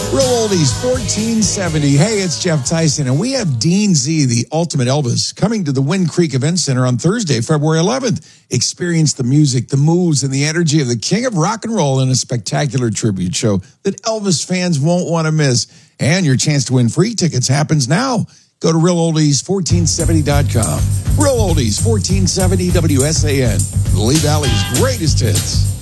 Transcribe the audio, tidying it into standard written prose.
Real Oldies 1470. Hey, it's Jeff Tyson, and we have Dean Z, the ultimate Elvis, coming to the Wind Creek Event Center on Thursday, February 11th. Experience the music, the moves, and the energy of the king of rock and roll in a spectacular tribute show that Elvis fans won't want to miss. And your chance to win free tickets happens now. Go to realoldies1470.com. Real Oldies 1470 WSAN, Lee Valley's greatest hits.